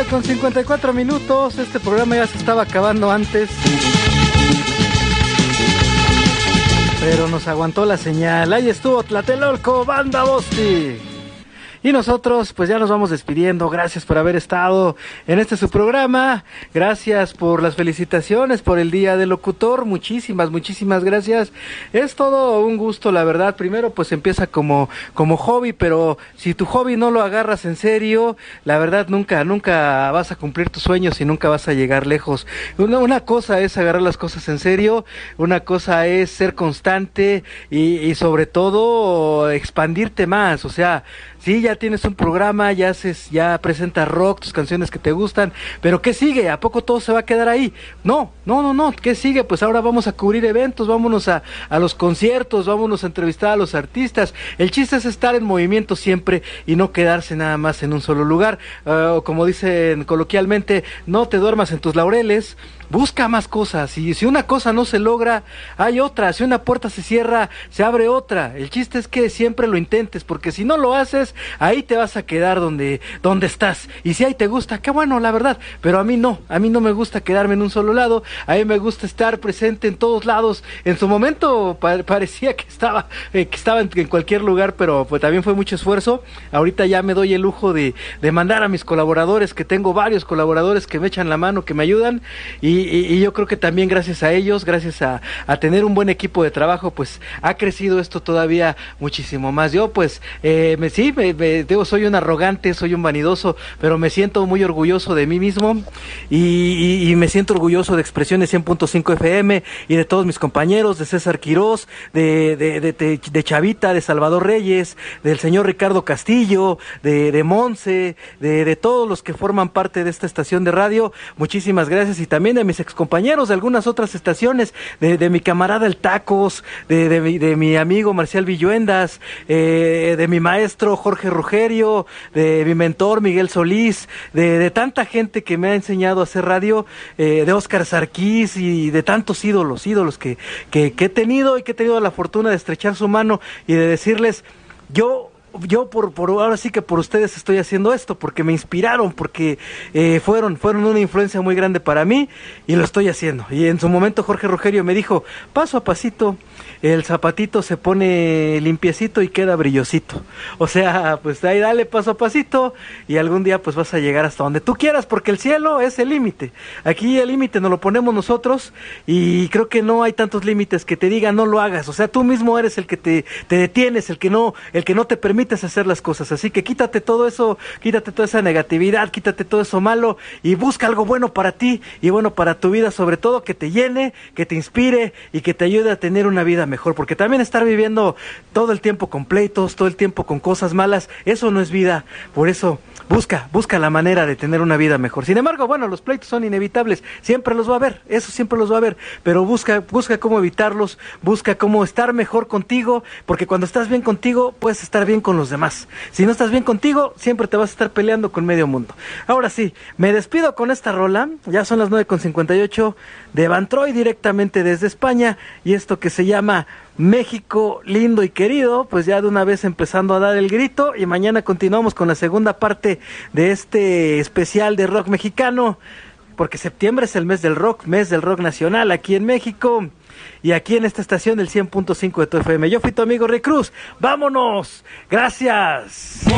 con 54 minutos. Este programa ya se estaba acabando antes, pero nos aguantó la señal. Ahí estuvo Tlatelolco, Banda Bosti. Y nosotros pues ya nos vamos despidiendo. Gracias por haber estado en este su programa. Gracias por las felicitaciones por el Día del Locutor. Muchísimas gracias. Es todo un gusto, la verdad. Primero pues empieza como hobby, pero si tu hobby no lo agarras en serio, la verdad nunca vas a cumplir tus sueños y nunca vas a llegar lejos. Una cosa es agarrar las cosas en serio, una cosa es ser constante y sobre todo expandirte más. O sea, sí, ya tienes un programa, ya presentas rock, tus canciones que te gustan, pero ¿qué sigue? ¿A poco todo se va a quedar ahí? No, ¿qué sigue? Pues ahora vamos a cubrir eventos, vámonos a los conciertos, vámonos a entrevistar a los artistas. El chiste es estar en movimiento siempre y no quedarse nada más en un solo lugar. Como dicen coloquialmente, no te duermas en tus laureles. Busca más cosas, y si una cosa no se logra, hay otra. Si una puerta se cierra, se abre otra. El chiste es que siempre lo intentes, porque si no lo haces, ahí te vas a quedar donde estás. Y si ahí te gusta, qué bueno, la verdad, pero a mí no me gusta quedarme en un solo lado. A mí me gusta estar presente en todos lados. En su momento parecía que estaba en cualquier lugar, pero pues también fue mucho esfuerzo. Ahorita ya me doy el lujo de mandar a mis colaboradores, que tengo varios colaboradores que me echan la mano, que me ayudan, y yo creo que también gracias a ellos, gracias a tener un buen equipo de trabajo, pues ha crecido esto todavía muchísimo más. Yo pues soy un arrogante, soy un vanidoso, pero me siento muy orgulloso de mí mismo y me siento orgulloso de Expresiones 100.5 FM y de todos mis compañeros, de César Quirós, de Chavita, de Salvador Reyes, del señor Ricardo Castillo, de Monse, de todos los que forman parte de esta estación de radio. Muchísimas gracias, y también de mis excompañeros de algunas otras estaciones, de mi camarada el Tacos, de mi amigo Marcial Villuendas, de mi maestro Jorge Rugerio, de mi mentor Miguel Solís, de tanta gente que me ha enseñado a hacer radio, de Óscar Sarkis y de tantos ídolos que he tenido, y que he tenido la fortuna de estrechar su mano y de decirles, yo por ahora sí que por ustedes estoy haciendo esto, porque me inspiraron, porque fueron una influencia muy grande para mí, y lo estoy haciendo. Y en su momento Jorge Rogerio me dijo, paso a pasito, el zapatito se pone limpiecito y queda brillosito. O sea, pues ahí dale paso a pasito, y algún día pues vas a llegar hasta donde tú quieras, porque el cielo es el límite. Aquí el límite nos lo ponemos nosotros, y creo que no hay tantos límites que te digan no lo hagas. O sea, tú mismo eres el que te detienes, el que no te permites hacer las cosas. Así que quítate todo eso, quítate toda esa negatividad, quítate todo eso malo, y busca algo bueno para ti y bueno para tu vida, sobre todo que te llene, que te inspire y que te ayude a tener una vida mejor, porque también estar viviendo todo el tiempo con pleitos, todo el tiempo con cosas malas, eso no es vida. Por eso busca la manera de tener una vida mejor. Sin embargo, bueno, los pleitos son inevitables, siempre los va a haber, eso siempre los va a haber, pero busca cómo evitarlos, busca cómo estar mejor contigo, porque cuando estás bien contigo, puedes estar bien con los demás. Si no estás bien contigo, siempre te vas a estar peleando con medio mundo. Ahora sí, me despido con esta rola, ya son las 9:58, de Van Troy, directamente desde España, y esto que se llama México lindo y querido. Pues ya de una vez empezando a dar el grito, y mañana continuamos con la segunda parte de este especial de rock mexicano, porque septiembre es el mes del rock nacional aquí en México, y aquí en esta estación del 100.5 de tu FM. Yo fui tu amigo Rey Cruz, vámonos, gracias.